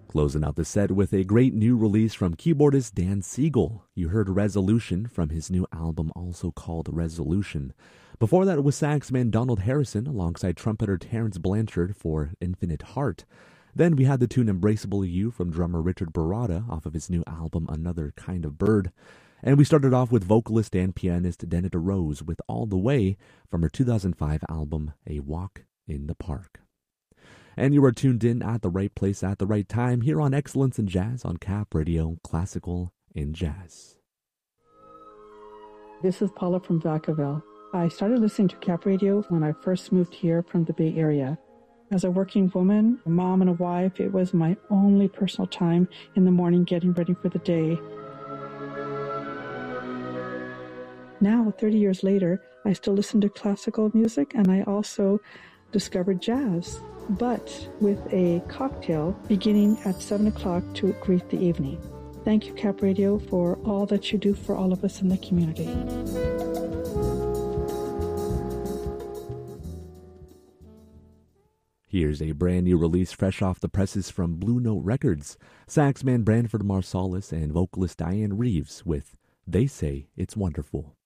Closing out the set with a great new release from keyboardist Dan Siegel. You heard Resolution from his new album, also called Resolution. Before that was saxman Donald Harrison alongside trumpeter Terrence Blanchard for Infinite Heart. Then we had the tune Embraceable You from drummer Richard Barada off of his new album Another Kind of Bird. And we started off with vocalist and pianist Denita Rose with All the Way from her 2005 album A Walk in the Park. And you are tuned in at the right place at the right time here on Excellence in Jazz on Cap Radio, Classical in Jazz. This is Paula from Vacaville. I started listening to Cap Radio when I first moved here from the Bay Area. As a working woman, a mom and a wife, it was my only personal time in the morning getting ready for the day. Now, 30 years later, I still listen to classical music and I also discovered jazz, but with a cocktail beginning at 7 o'clock to greet the evening. Thank you, Cap Radio, for all that you do for all of us in the community. Here's a brand new release fresh off the presses from Blue Note Records. Saxman Branford Marsalis and vocalist Diane Reeves with They Say It's Wonderful.